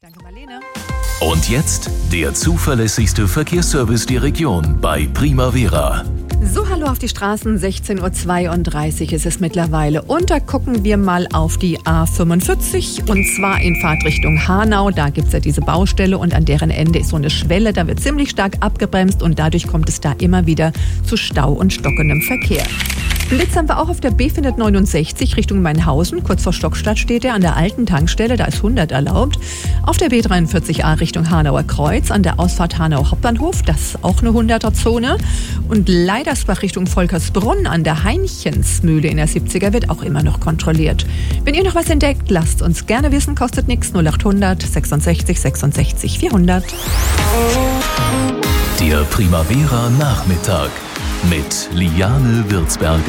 Danke, Marlene. Und jetzt der zuverlässigste Verkehrsservice der Region bei Primavera. So, hallo auf die Straßen, 16.32 Uhr ist es mittlerweile. Und da gucken wir mal auf die A45 und zwar in Fahrtrichtung Hanau. Da gibt es ja diese Baustelle und an deren Ende ist so eine Schwelle. Da wird ziemlich stark abgebremst und dadurch kommt es da immer wieder zu Stau und stockendem Verkehr. Blitz haben wir auch auf der B469 Richtung Mainhausen. Kurz vor Stockstadt steht er an der alten Tankstelle, da ist 100 erlaubt. Auf der B43a Richtung Hanauer Kreuz an der Ausfahrt Hanau Hauptbahnhof, das ist auch eine 100er-Zone. Und Leidersbach Richtung Volkersbrunn an der Heinchensmühle in der 70er wird auch immer noch kontrolliert. Wenn ihr noch was entdeckt, lasst uns gerne wissen, kostet nichts, 0800 66 66 400. Der Primavera Nachmittag mit Liane Würzberger.